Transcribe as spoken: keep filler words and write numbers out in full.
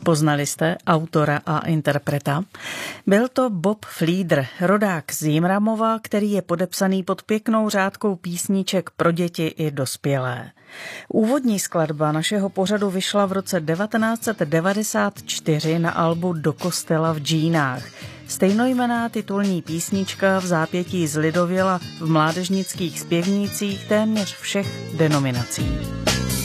Poznali jste autora a interpreta? Byl to Bob Fleeder, rodák z Jimramova, který je podepsaný pod pěknou řádkou písniček pro děti i dospělé. Úvodní skladba našeho pořadu vyšla v roce devatenáct set devadesát čtyři na albu Do kostela v džínách. Stejnojmenná titulní písnička v zápětí zlidověla v mládežnických zpěvnících téměř všech denominací.